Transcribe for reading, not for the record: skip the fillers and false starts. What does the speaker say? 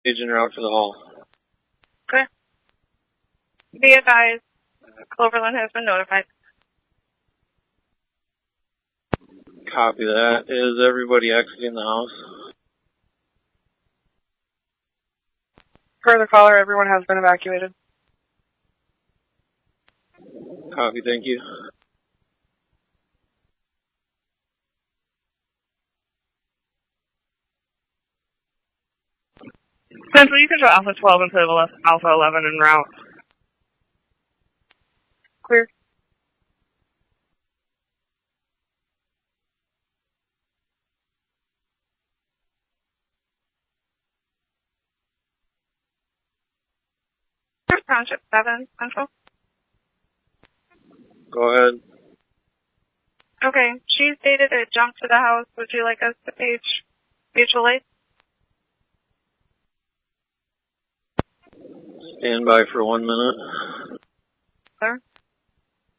Agent route to the hall. Okay. Be advised, Cloverland has been notified. Copy that. Is everybody exiting the house? Per the caller, everyone has been evacuated. Copy, thank you. Central, you can show Alpha 12 into Alpha 11 en route. Clear. Township 7, Central. Go ahead. Okay, she stated it jumped to the house. Would you like us to page mutual aid? Stand by for 1 minute. Sir?